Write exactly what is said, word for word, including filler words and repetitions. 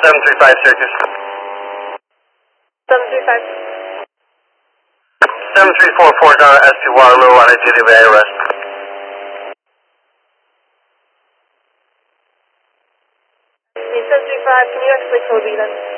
seven three five Syracuse. seven three five. seven three four four Donna S P Waterloo on a duty of arrest. seven three five, can you actually code me then?